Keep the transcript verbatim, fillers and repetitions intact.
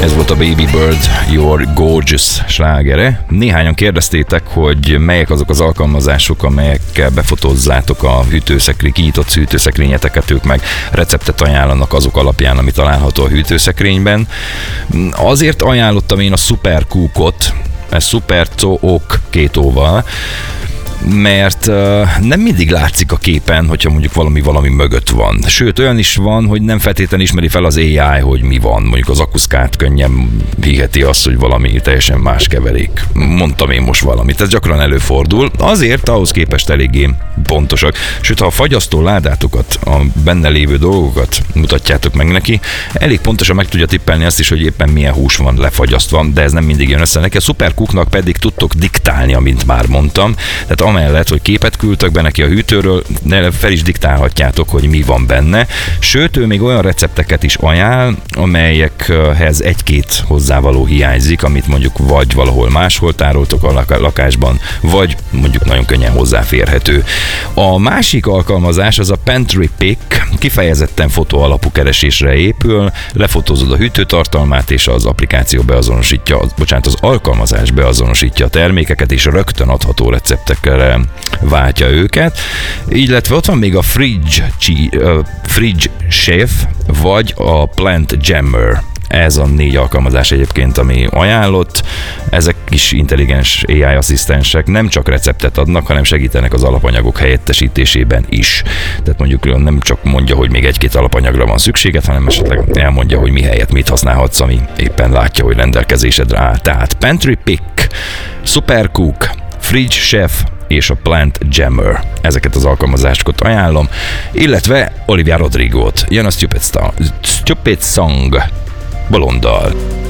Ez volt a Baby Bird, Your Gorgeous slágere. Néhányan kérdeztétek, hogy melyek azok az alkalmazások, amelyekkel befotózzátok a hűtőszekrény, kinyitott hűtőszekrényeteket, ők meg receptet ajánlanak azok alapján, ami található a hűtőszekrényben. Azért ajánlottam én a Supercookot, ez Super Cook két óval, mert uh, nem mindig látszik a képen, hogyha mondjuk valami valami mögött van. Sőt, olyan is van, hogy nem feltétlenül ismeri fel az á i, hogy mi van. Mondjuk az akuszkát könnyen hiheti azt, hogy valami teljesen más keverék. Mondtam én most valamit. Ez gyakran előfordul. Azért ahhoz képest eléggé pontosak. Sőt, ha a fagyasztó ládátokat, a benne lévő dolgokat mutatjátok meg neki, elég pontosan meg tudja tippelni azt is, hogy éppen milyen hús van lefagyasztva, de ez nem mindig jön össze neki. A Supercooknak pedig tudtok diktálni, amint már mondtam. Tehát amellett, hogy képet küldtek be neki a hűtőről, fel is diktálhatjátok, hogy mi van benne. Sőt, ő még olyan recepteket is ajánl, amelyekhez egy-két hozzávaló hiányzik, amit mondjuk vagy valahol máshol tároltok a lakásban, vagy mondjuk nagyon könnyen hozzáférhető. A másik alkalmazás az a Pantry Pick, kifejezetten fotó alapú keresésre épül, lefotózod a hűtőtartalmát, és az applikáció beazonosítja, bocsánat, az alkalmazás beazonosítja a termékeket, és rögtön adható receptekkel váltja őket. Illetve ott van még a Fridge, uh, Fridge Chef, vagy a Plant Jammer. Ez a négy alkalmazás egyébként, ami ajánlott. Ezek is intelligens á i asszisztensek, nem csak receptet adnak, hanem segítenek az alapanyagok helyettesítésében is. Tehát mondjuk nem csak mondja, hogy még egy-két alapanyagra van szükséged, hanem esetleg elmondja, hogy mi helyett mit használhatsz, ami éppen látja, hogy rendelkezésedre áll. Tehát Pantry Pick, Supercook, Fridge Chef és a Plant Jammer. Ezeket az alkalmazásokat ajánlom, illetve Olivia Rodrigo-t. Jön a Stupid, Star- Stupid Song Bolonddal.